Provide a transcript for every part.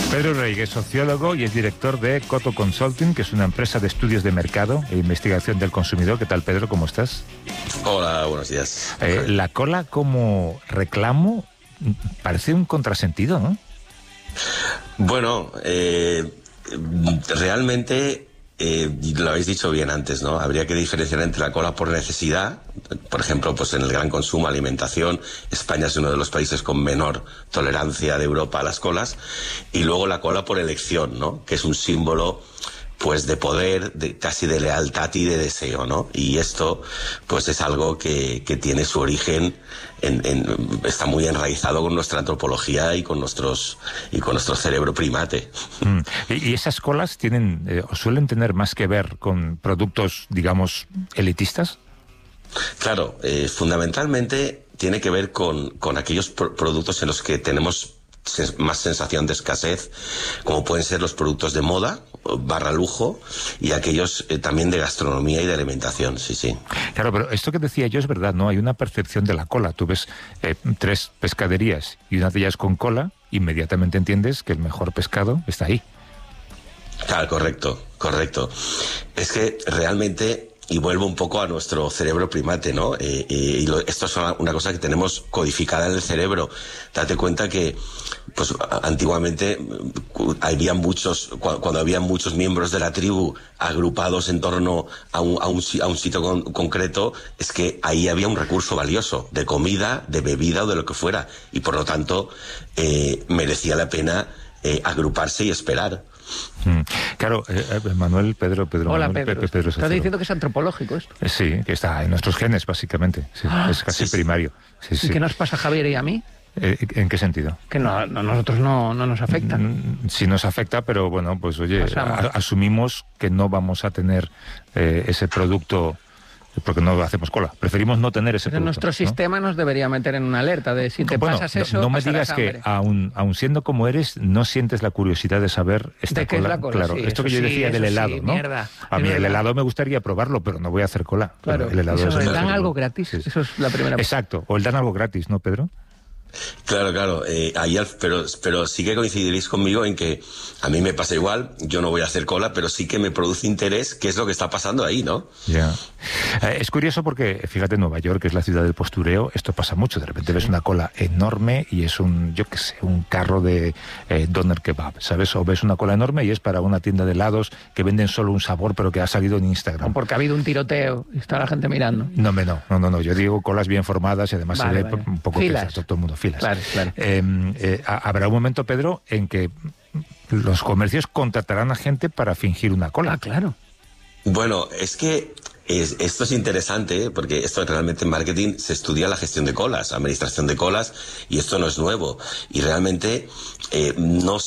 Pedro Rey es sociólogo y es director de Coto Consulting, que es una empresa de estudios de mercado e investigación del consumidor. ¿Qué tal, Pedro? ¿Cómo estás? Hola, buenos días. La cola como reclamo parece un contrasentido, ¿no? Bueno, realmente lo habéis dicho bien antes, ¿no? Habría que diferenciar entre la cola por necesidad. Por ejemplo, pues en el gran consumo, alimentación, España es uno de los países con menor tolerancia de Europa a las colas, y luego la cola por elección, ¿no? Que es un símbolo pues de poder, casi de lealtad y de deseo, ¿no? Y esto pues es algo que tiene su origen está muy enraizado con nuestra antropología y con nuestro cerebro primate. ¿Y esas colas tienen o suelen tener más que ver con productos, digamos, elitistas? Claro, fundamentalmente tiene que ver con aquellos productos en los que tenemos más sensación de escasez, como pueden ser los productos de moda, / lujo, y aquellos también de gastronomía y de alimentación, sí. Claro, pero esto que decía yo es verdad, ¿no? Hay una percepción de la cola. Tú ves 3 pescaderías y una de ellas con cola, inmediatamente entiendes que el mejor pescado está ahí. Claro, correcto. Es que realmente, y vuelvo un poco a nuestro cerebro primate, ¿no? Esto es una cosa que tenemos codificada en el cerebro. Date cuenta que, pues, antiguamente cuando había muchos miembros de la tribu agrupados en torno a un sitio concreto, es que ahí había un recurso valioso, de comida, de bebida o de lo que fuera, y por lo tanto merecía la pena agruparse y esperar. Claro, Manuel, Pedro. Hola, Manuel, Pedro. Pedro ¿Estás diciendo que es antropológico esto? Sí, que está en nuestros genes, básicamente. Sí, es casi primario. Sí. ¿Y qué nos pasa a Javier y a mí? ¿En qué sentido? Que nosotros no nos afectan. Sí nos afecta, pero bueno, pues oye, asumimos que no vamos a tener ese producto porque no hacemos cola. Preferimos no tener ese producto. Nuestro sistema nos debería meter en una alerta de si te pasas eso. No me digas que aun siendo como eres, no sientes la curiosidad de saber esta ¿De qué es la cola? Claro, sí, esto que yo decía del helado, ¿no? Mierda, a mí el helado me gustaría probarlo, pero no voy a hacer cola. Claro, el helado eso, dan algo gratis. Sí. Eso es la primera. Exacto, o el dan algo gratis, ¿no, Pedro? Claro, pero sí que coincidiréis conmigo en que a mí me pasa igual. Yo no voy a hacer cola, pero sí que me produce interés qué es lo que está pasando ahí, ¿no? Ya. Es curioso porque, fíjate, Nueva York, que es la ciudad del postureo, esto pasa mucho. De repente ves una cola enorme y es un carro de doner kebab, ¿sabes? O ves una cola enorme y es para una tienda de helados que venden solo un sabor, pero que ha salido en Instagram. O porque ha habido un tiroteo y está la gente mirando. No. Yo digo colas bien formadas y además se ve un poco filas. Todo el mundo filas. Claro. Habrá un momento, Pedro, en que los comercios contratarán a gente para fingir una cola. Ah, claro. Bueno, es que esto es interesante, porque esto realmente en marketing se estudia la gestión de colas, administración de colas, y esto no es nuevo. Y realmente no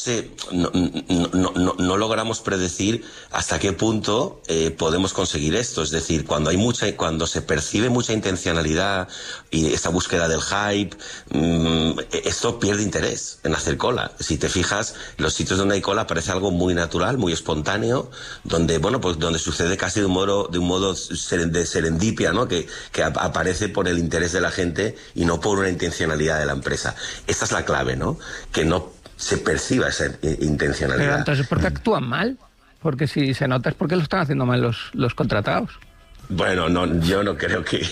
logramos predecir hasta qué punto podemos conseguir esto. Es decir, cuando se percibe mucha intencionalidad y esta búsqueda del hype, esto pierde interés en hacer cola. Si te fijas, los sitios donde hay cola parece algo muy natural, muy espontáneo, donde sucede casi de un modo de serendipia, ¿no? Que aparece por el interés de la gente y no por una intencionalidad de la empresa. Esta es la clave, ¿no? Que no se perciba esa intencionalidad. Pero entonces, ¿por qué actúan mal? Porque si se nota es porque lo están haciendo mal los contratados. Bueno, yo no creo que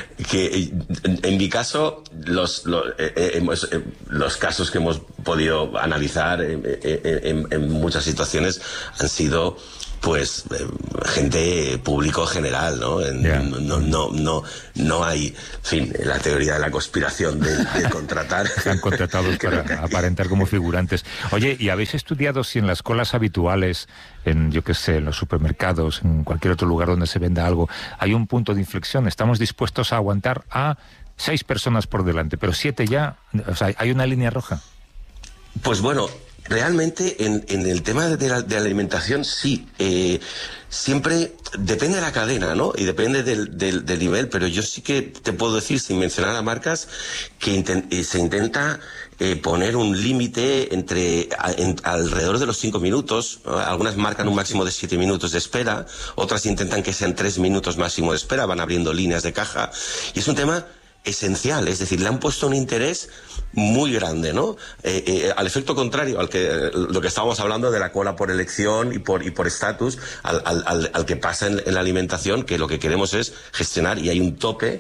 en mi caso los casos que hemos podido analizar en muchas situaciones han sido pues gente público general, ¿no? No hay, en fin, la teoría de la conspiración de contratar. Están contratados para aparentar como figurantes. Oye, ¿y habéis estudiado si en las colas habituales, en los supermercados, en cualquier otro lugar donde se venda algo, hay un punto de inflexión? ¿Estamos dispuestos a aguantar a 6 personas por delante, pero 7 ya? O sea, ¿hay una línea roja? Pues bueno, realmente en el tema de la alimentación sí, siempre depende de la cadena, ¿no? Y depende del nivel, pero yo sí que te puedo decir, sin mencionar a marcas, que se intenta poner un límite alrededor de los 5 minutos. Algunas marcan un máximo de 7 minutos de espera, otras intentan que sean 3 minutos máximo de espera, van abriendo líneas de caja, y es un tema esencial, es decir, le han puesto un interés muy grande, ¿no? Al efecto contrario, lo que estábamos hablando de la cola por elección y por estatus, al que pasa en la alimentación, que lo que queremos es gestionar y hay un tope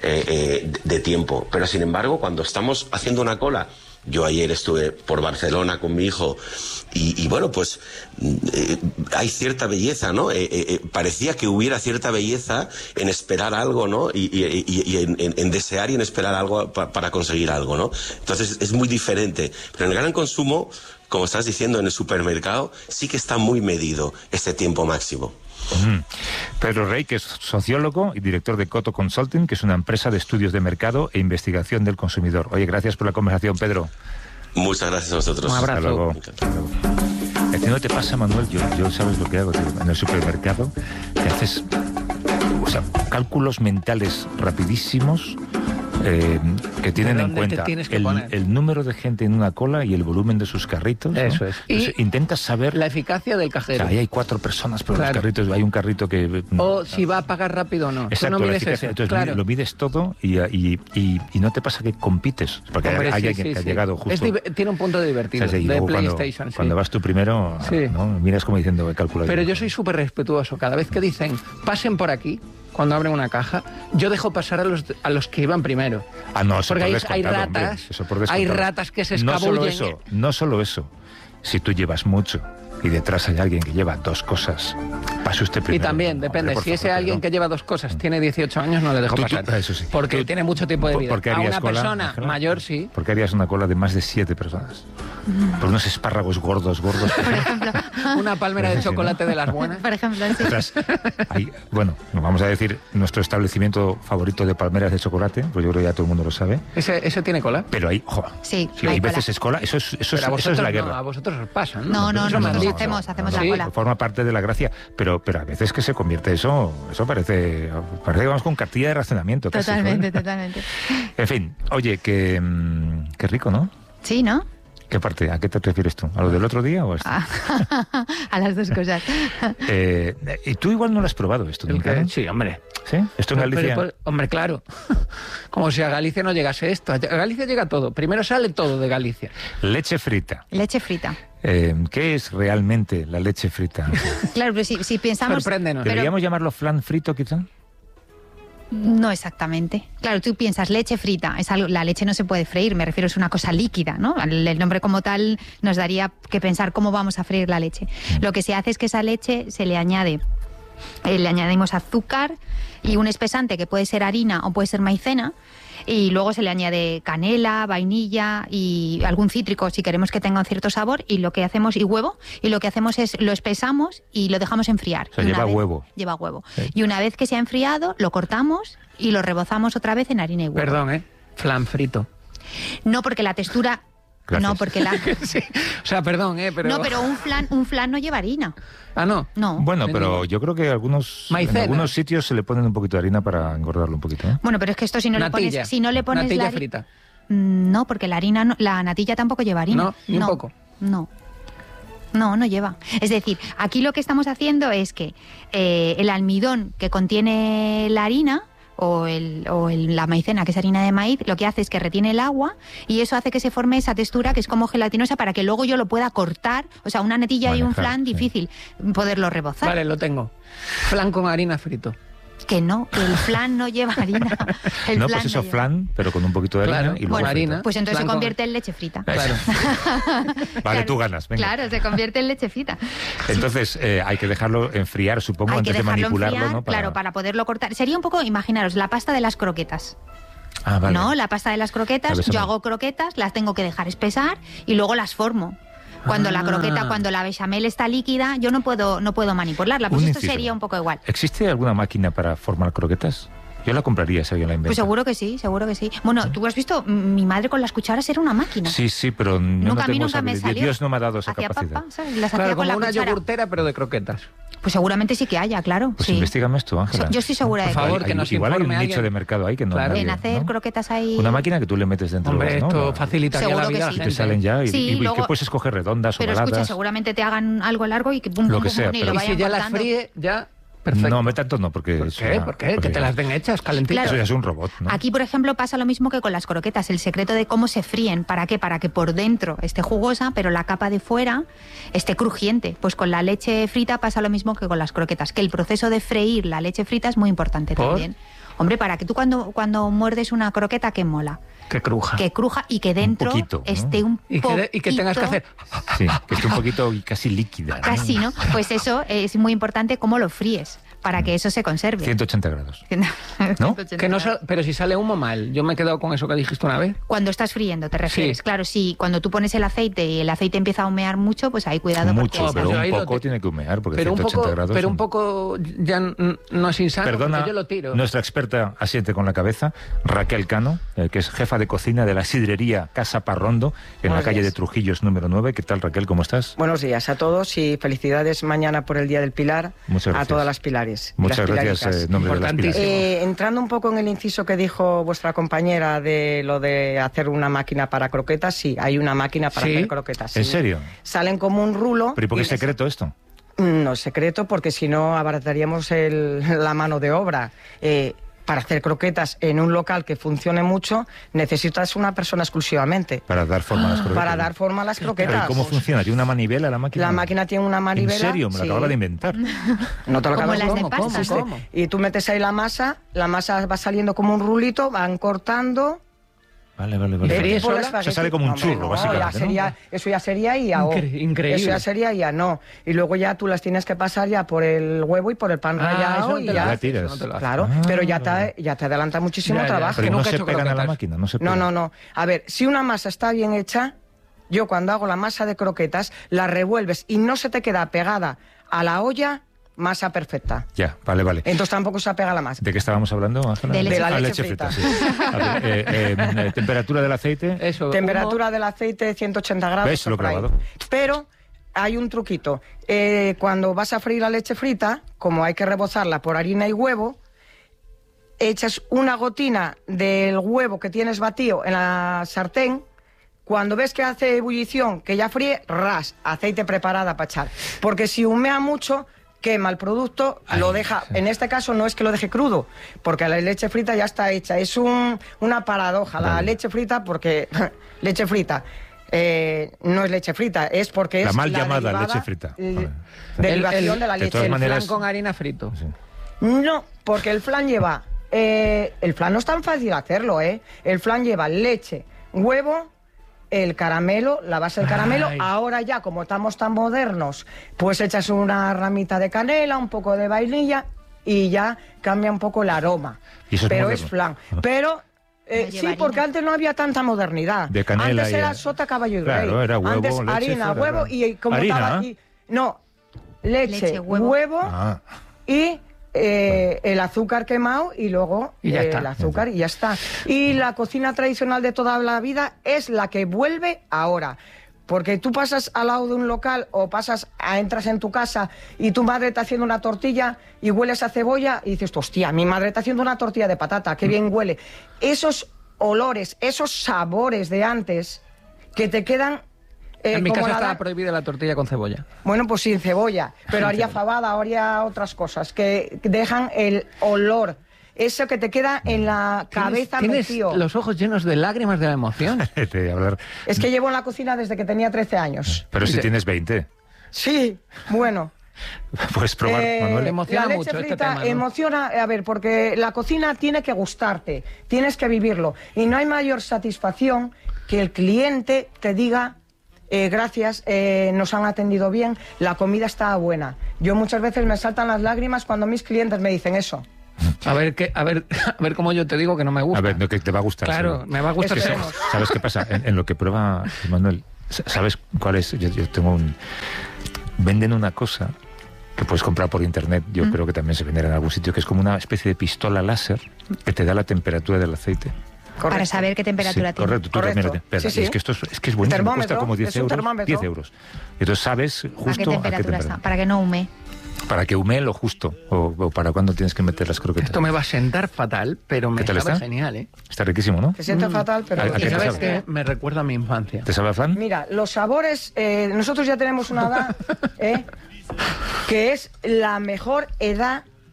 de tiempo. Pero sin embargo, cuando estamos haciendo una cola, yo ayer estuve por Barcelona con mi hijo y bueno, pues hay cierta belleza, ¿no? Parecía que hubiera cierta belleza en esperar algo, ¿no? Y en desear y en esperar algo para conseguir algo, ¿no? Entonces es muy diferente. Pero en el gran consumo, como estás diciendo, en el supermercado, sí que está muy medido ese tiempo máximo. Pedro Rey, que es sociólogo y director de Coto Consulting, que es una empresa de estudios de mercado e investigación del consumidor. Oye, gracias por la conversación, Pedro. Muchas gracias a vosotros. Un abrazo. Hasta luego. ¿No te pasa, Manuel? Yo sabes lo que hago, tío. En el supermercado te haces cálculos mentales rapidísimos que tienen en cuenta el número de gente en una cola y el volumen de sus carritos, ¿no? Eso es. Entonces, intentas saber la eficacia del cajero. O sea, ahí hay 4 personas, pero los carritos, hay un carrito que... O si va a pagar rápido o no. Exacto, Tú no mides la eficacia. eso. Entonces lo mides todo y no te pasa que compites, porque hay alguien que ha llegado justo... Tiene un punto divertido, o sea, de PlayStation. Cuando vas tú primero, ¿no? Miras como diciendo, calcula. Pero yo soy súper respetuoso. Cada vez que dicen, pasen por aquí, cuando abren una caja, yo dejo pasar a los que iban primero. Ah, no, eso porque por hay ratas, hombre, eso por descontado. hay ratas que se escabullen. No solo eso. Si tú llevas mucho y detrás hay alguien que lleva 2 cosas, pase usted primero. Y también, depende, si ese alguien que lleva 2 cosas tiene 18 años, no le dejo pasar. Eso sí. Porque tiene mucho tiempo de vida. A una persona cola, mayor, sí. ¿Por qué harías una cola de más de 7 personas? Por unos espárragos gordos. Por ejemplo. Una palmera de chocolate de las buenas. Por ejemplo, sí. Bueno, vamos a decir nuestro favorito de palmeras de chocolate, pues yo creo que ya todo el mundo lo sabe. ¿Ese tiene cola? Pero hay, sí, si hay veces es cola, eso es la guerra. No, a vosotros os pasa, ¿no? No, nosotros hacemos la cola. Forma parte de la gracia, pero a veces que se convierte eso parece que vamos con cartilla de racionamiento. Totalmente, casi, totalmente. En fin, oye, qué rico, ¿no? Sí, ¿no? ¿Qué parte? ¿A qué te refieres tú? ¿A lo del otro día o a esto? A las 2 cosas. ¿Y tú igual no lo has probado esto nunca? Sí, hombre. ¿Sí? ¿Esto en Galicia? Hombre, claro. Como si a Galicia no llegase esto. A Galicia llega todo. Primero sale todo de Galicia. Leche frita. Leche frita. ¿Qué es realmente la leche frita? Claro, pero si pensamos... Sorpréndenos. ¿Deberíamos llamarlo flan frito, quizá? No exactamente. Claro, tú piensas leche frita, es algo, la leche no se puede freír, me refiero, es una cosa líquida, ¿no? El nombre como tal nos daría que pensar cómo vamos a freír la leche. Lo que se hace es que esa leche le añadimos azúcar y un espesante que puede ser harina o puede ser maicena, y luego se le añade canela, vainilla y algún cítrico si queremos que tenga un cierto sabor, y huevo, y lo que hacemos es lo espesamos y lo dejamos enfriar. O sea, lleva huevo. Lleva huevo. Sí. Y una vez que se ha enfriado, lo cortamos y lo rebozamos otra vez en harina y huevo. Perdón, flan frito. No, porque la textura... Gracias. No, porque la... Sí. O sea, perdón, pero... No, pero un flan no lleva harina. Ah, ¿no? No. Bueno, pero yo creo que en algunos sitios se le ponen un poquito de harina para engordarlo un poquito, ¿eh? Bueno, pero es que esto si no le pones natilla la frita. No, porque la harina, la natilla tampoco lleva harina. No, ni un poco. No. No lleva. Es decir, aquí lo que estamos haciendo es que el almidón que contiene la harina o la maicena, que es harina de maíz, lo que hace es que retiene el agua y eso hace que se forme esa textura que es como gelatinosa para que luego yo lo pueda cortar. O sea, una natilla y un flan, difícil poderlo rebozar. Vale, lo tengo. Flan con harina frito. Que no, que el flan no lleva harina. Pues eso, flan, pero con un poquito de harina, claro, y luego harina. Pues entonces se convierte en leche frita. Claro. Vale, claro, tú ganas, venga. Claro, se convierte en leche frita. Entonces hay que dejarlo enfriar, supongo, antes de manipularlo, enfriar, ¿no? Claro, para poderlo cortar. Sería un poco, imaginaros, la pasta de las croquetas. Ah, vale. ¿No? La pasta de las croquetas, yo hago croquetas, las tengo que dejar espesar y luego las formo. Cuando la bechamel está líquida, yo no puedo manipularla. Pues esto sería un poco igual. ¿Existe alguna máquina para formar croquetas? Yo la compraría si alguien la inventa. Pues seguro que sí. Bueno, tú has visto, mi madre con las cucharas era una máquina. Sí, pero nunca me salió. Dios no me ha dado esa hacía capacidad. Papa, ¿sabes? Las claro, hacía con como la una cuchara. yogurtera, pero de croquetas. Pues seguramente sí que haya, claro. Pues sí. investígame esto, Ángela. Yo estoy segura de que... Por favor, que nos igual hay un informe nicho alguien. de mercado ahí que no... Claro. En hacer croquetas hay... Una máquina que tú le metes dentro, Hombre, ¿no? esto facilitaría la Seguro que vida a la sí. Y te gente. salen ya y luego... que puedes escoger redondas, pero ovaladas. escucha, seguramente te hagan algo largo y que pum, Lo pum, que pum, sea, y pero- lo Y vayan si ya las cortando. fríe, ya... perfecto. No, tanto no, porque... ¿Por qué? ¿Por qué? Que te las den hechas, calentitas. Claro. Eso ya es un robot, ¿no? Aquí, por ejemplo, pasa lo mismo que con las croquetas. El secreto de cómo se fríen. ¿Para qué? Para que por dentro esté jugosa, pero la capa de fuera esté crujiente. Pues con la leche frita pasa lo mismo que con las croquetas. Que el proceso de freír la leche frita es muy importante también. Hombre, para que tú cuando muerdes una croqueta, ¿qué mola? Que cruja. Que cruja y que dentro poquito, ¿no? esté un poquito... Y que tengas que hacer... Sí, que esté un poquito casi líquida, ¿no? Casi, ¿no? Pues eso es muy importante cómo lo fríes, para que eso se conserve. 180 grados. ¿No? Que no pero si sale humo mal. Yo me he quedado con eso que dijiste una vez. Cuando estás friendo, te refieres. Sí. Claro, sí, cuando tú pones el aceite y el aceite empieza a humear mucho, pues ahí cuidado. Mucho, porque- pero pues un ahí lo poco te- tiene que humear, porque Pero 180 grados... pero son- un poco ya no es insano, Perdona, porque yo lo tiro. nuestra experta asiente con la cabeza, Raquel Cano, que es jefa de cocina de la sidrería Casa Parrondo, en Buenos la calle días. de Trujillos número 9. ¿Qué tal, Raquel? ¿Cómo estás? Buenos días a todos y felicidades mañana por el Día del Pilar Muchas a gracias. todas las pilares. y Muchas las gracias, pilaricas. en nombre de las Importantísimo. pilares. Entrando un poco en el inciso que dijo vuestra compañera de lo de hacer una máquina para croquetas, sí, hay una máquina para ¿Sí? hacer croquetas. ¿En sí. serio? Salen como un rulo. ¿Pero y por qué y es les- secreto esto? No es secreto, porque si no abarataríamos la mano de obra. Para hacer croquetas en un local que funcione mucho, necesitas una persona exclusivamente. Para dar forma a las croquetas. Para dar forma a las Pero, croquetas. ¿y cómo funciona? ¿Tiene una manivela la máquina? La máquina tiene una manivela. ¿En serio? Me lo sí. acababa de inventar. No te lo Como acabas las de ¿Cómo? pasta. ¿Cómo? ¿Cómo? Y tú metes ahí la masa va saliendo como un rulito, van cortando. Vale. ¿Fríes tipo el sola? espagueti. O sea, sale como un Hombre, churro, no, básicamente, ya sería, ¿no? eso ya sería IAO. Increíble. Eso ya sería IAO. Y luego ya tú las tienes que pasar ya por el huevo y por el pan eso rallado no y te lo ya ya. haces, tiras. eso no te lo haces. Claro, Ah, pero ya vale. te adelanta muchísimo Ya, ya. trabajo. Pero que no nunca he se hecho pegan a la croquetas. máquina, no se No, pegan. no. A ver, si una masa está bien hecha, yo cuando hago la masa de croquetas, la revuelves y no se te queda pegada a la olla, masa perfecta. Ya, vale. Entonces tampoco se apega la masa. ¿De qué estábamos hablando, Ángela? De leche De la Ah, leche frita, frita. sí. A ver, temperatura del aceite. Eso, Temperatura del aceite 180 grados. ¿Ves? Lo he por ahí. clavado. Pero hay un truquito. Cuando vas a freír la leche frita, como hay que rebozarla por harina y huevo, echas una gotina del huevo que tienes batido en la sartén. Cuando ves que hace ebullición, que ya fríe, aceite preparada para echar. Porque si humea mucho, quema el producto, lo deja... sí. En este caso no es que lo deje crudo, porque la leche frita ya está hecha. Es una paradoja la Vale. leche frita, porque leche frita no es leche frita, es porque La es mal llamada derivada, leche frita. Vale. Derivación de la de leche. todas el maneras- flan con harina frito. Sí. No, porque el flan lleva... el flan no es tan fácil hacerlo, ¿eh? El flan lleva leche, huevo, el caramelo, la base del caramelo. Ay. Ahora ya, como estamos tan modernos, pues echas una ramita de canela, un poco de vainilla y ya cambia un poco el aroma. Y eso es Pero moderno. es flan. Ah. Pero... lleva sí, harina. porque antes no había tanta modernidad. De canela antes y- era sota, caballo y Claro, rey. era huevo, antes leche, harina, fuera, huevo claro. y como ¿Harina? estaba... no, leche, huevo. huevo Ah. y el azúcar quemado y luego Y ya está. el azúcar y ya está. Y la cocina tradicional de toda la vida es la que vuelve ahora. Porque tú pasas al lado de un local o entras en tu casa y tu madre está haciendo una tortilla y hueles a cebolla y dices, hostia, mi madre está haciendo una tortilla de patata, qué bien huele. Esos olores, esos sabores de antes que te quedan... En mi como casa nada- estaba prohibida la tortilla con cebolla. bueno, pues sin cebolla, pero haría fabada, haría otras cosas que dejan el olor, eso que te queda en la cabeza Tienes metido. los ojos llenos de lágrimas de la emoción. Te voy a hablar. Es que llevo en la cocina desde que tenía 13 años. Pero si tienes 20, Sí, bueno. puedes probar, Manuel. Te emociona la leche mucho este frita tema, ¿no? emociona, a ver, porque la cocina tiene que gustarte, tienes que vivirlo. Y no hay mayor satisfacción que el cliente te diga... gracias, nos han atendido bien, la comida está buena. Yo muchas veces me saltan las lágrimas cuando mis clientes me dicen eso. A ver cómo yo te digo que no me gusta. A ver, no, que te va a gustar. Claro, seguro. me va a gustar. Es que Esperemos. ¿sabes qué pasa? En lo que prueba Manuel, ¿sabes cuál es? Yo tengo un... Venden una cosa que puedes comprar por internet, yo creo que también se venderá en algún sitio, que es como una especie de pistola láser que te da la temperatura del aceite. Para Correcto. saber qué temperatura Sí, tiene. correcto, tú Correcto. también lo tienes. Pero Sí, sí. es que esto es buenísimo, Termómetro, cuesta como 10 es un euros. termómetro. 10 euros. Entonces sabes ¿A qué justo temperatura está? Para que no hume. para que humee lo justo, o para cuándo tienes que meter las croquetas. Esto me va a sentar fatal, pero me ¿Qué tal sabe está? genial, ¿eh? Está riquísimo, ¿no? Se siente fatal, pero... ¿A Y qué te sabes sabe? que me recuerda a mi infancia. ¿Te sabe a flan? Mira, los sabores, nosotros ya tenemos una edad que es la mejor edad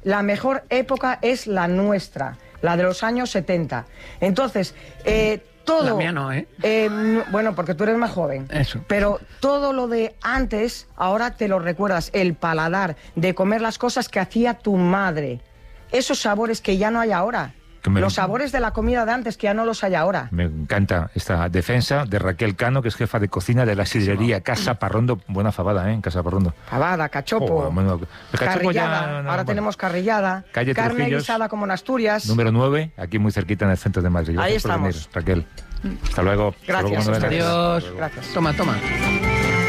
la mejor época es la nuestra, la de los años 70. Entonces, todo... La mía no, ¿eh? Bueno, porque tú eres más joven. Eso. Pero todo lo de antes, ahora te lo recuerdas. El paladar de comer las cosas que hacía tu madre. Esos sabores que ya no hay ahora. Los sabores de la comida de antes que ya no los hay ahora. Me encanta esta defensa de Raquel Cano, que es jefa de cocina de la sidrería Casa Parrondo. Buena fabada, en Casa Parrondo. Fabada, cachopo, Bueno, el cachopo carrillada. Ahora tenemos carrillada. Calle Carne Trujillos, guisada como en Asturias. Número 9, aquí muy cerquita en el centro de Madrid. Ahí Gracias por estamos. venir, Raquel. Hasta luego. Gracias. Hasta luego, Adiós. Gracias. Toma.